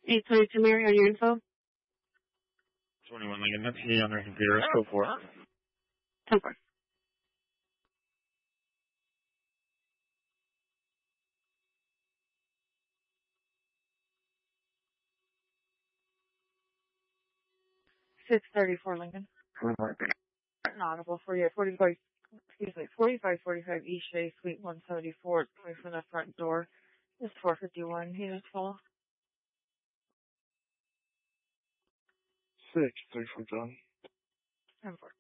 822 Mary, on your info? 21 Lincoln, that's he on their computer. Let's go for it. 10-4. $634 Lincoln. Inaudible for you. 4545 East Bay, Suite 174. It's coming from the front door. It's 451. Units full. 634 John. 10-4.